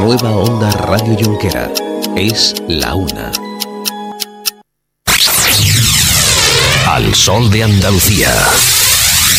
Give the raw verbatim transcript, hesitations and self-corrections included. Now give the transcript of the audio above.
Nueva Onda Radio Junquera. Es la una. Al sol de Andalucía.